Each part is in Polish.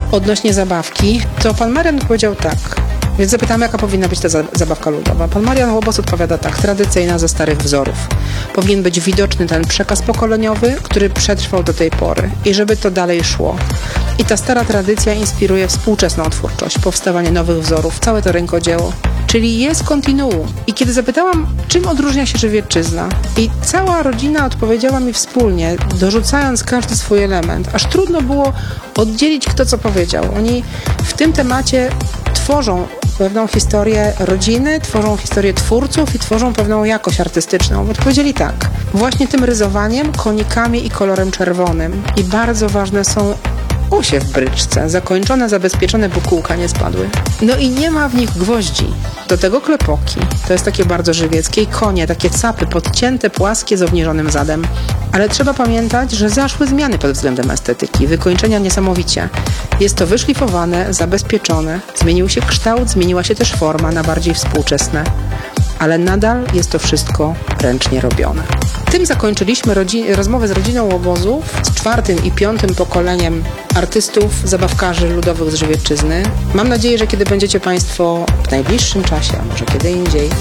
odnośnie zabawki, to pan Marian powiedział tak. Więc zapytamy, jaka powinna być ta zabawka ludowa. Pan Marian Łobos odpowiada tak, tradycyjna, ze starych wzorów. Powinien być widoczny ten przekaz pokoleniowy, który przetrwał do tej pory i żeby to dalej szło. I ta stara tradycja inspiruje współczesną twórczość, powstawanie nowych wzorów, całe to rękodzieło. Czyli jest kontinuum. I kiedy zapytałam, czym odróżnia się Żywiecczyzna, i cała rodzina odpowiedziała mi wspólnie, dorzucając każdy swój element. Aż trudno było oddzielić, kto co powiedział. Oni w tym temacie tworzą pewną historię rodziny, tworzą historię twórców i tworzą pewną jakość artystyczną. Odpowiedzieli tak, właśnie tym rysowaniem, konikami i kolorem czerwonym. I bardzo ważne są osie w bryczce, zakończone, zabezpieczone, by kółka nie spadły. No i nie ma w nich gwoździ. Do tego klepoki. To jest takie bardzo żywieckie. I konie, takie capy, podcięte, płaskie, z obniżonym zadem. Ale trzeba pamiętać, że zaszły zmiany pod względem estetyki. Wykończenia niesamowicie. Jest to wyszlifowane, zabezpieczone. Zmienił się kształt, zmieniła się też forma na bardziej współczesne. Ale nadal jest to wszystko ręcznie robione. Tym zakończyliśmy rozmowę z rodziną Łobozów, z 4. i 5. pokoleniem artystów, zabawkarzy ludowych z Żywiecczyzny. Mam nadzieję, że kiedy będziecie Państwo w najbliższym czasie, a może kiedy indziej,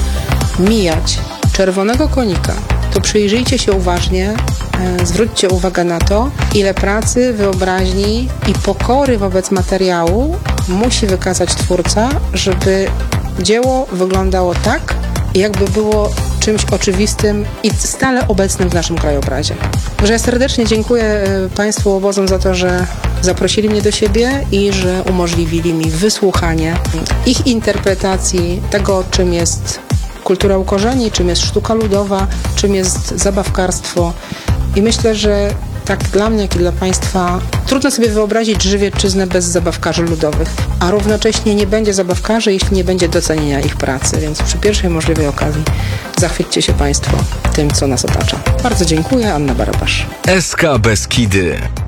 mijać czerwonego konika, to przyjrzyjcie się uważnie, zwróćcie uwagę na to, ile pracy, wyobraźni i pokory wobec materiału musi wykazać twórca, żeby dzieło wyglądało tak, jakby było czymś oczywistym i stale obecnym w naszym krajobrazie. Także ja serdecznie dziękuję Państwu Łobozom za to, że zaprosili mnie do siebie i że umożliwili mi wysłuchanie ich interpretacji tego, czym jest kultura u korzeni, czym jest sztuka ludowa, czym jest zabawkarstwo. I myślę, że tak dla mnie, jak i dla Państwa trudno sobie wyobrazić Żywiecczyznę bez zabawkarzy ludowych, a równocześnie nie będzie zabawkarzy, jeśli nie będzie docenienia ich pracy, więc przy pierwszej możliwej okazji zachwyćcie się Państwo tym, co nas otacza. Bardzo dziękuję, Anna Barabasz. SK Beskidy.